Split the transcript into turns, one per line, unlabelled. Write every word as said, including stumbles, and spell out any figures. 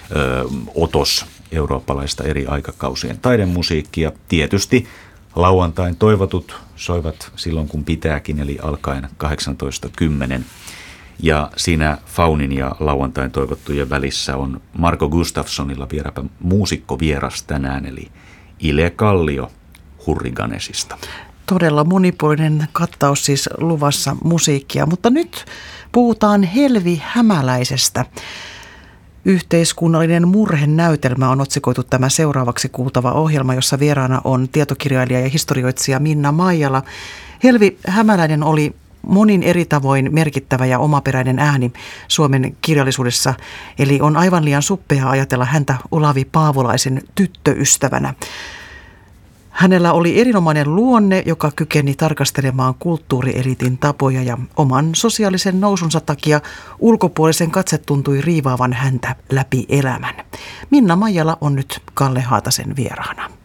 ö, otos eurooppalaista eri aikakausien taidemusiikkia. Tietysti lauantain toivotut soivat silloin kun pitääkin, eli alkaen kahdeksantoista kymmenen. Ja siinä Faunin ja lauantain toivottujen välissä on Marko Gustafssonilla vieläpä muusikkovieras tänään, eli Ile Kallio Hurriganesista.
Todella monipuolinen kattaus siis luvassa musiikkia, mutta nyt puhutaan Helvi Hämäläisestä. Yhteiskunnallinen murhenäytelmä on otsikoitu tämä seuraavaksi kuultava ohjelma, jossa vieraana on tietokirjailija ja historioitsija Minna Maijala. Helvi Hämäläinen oli monin eri tavoin merkittävä ja omaperäinen ääni Suomen kirjallisuudessa, eli on aivan liian suppea ajatella häntä Olavi Paavolaisen tyttöystävänä. Hänellä oli erinomainen luonne, joka kykeni tarkastelemaan kulttuurielitin tapoja ja oman sosiaalisen nousunsa takia ulkopuolisen katse tuntui riivaavan häntä läpi elämän. Minna Maijala on nyt Kalle Haatasen vieraana.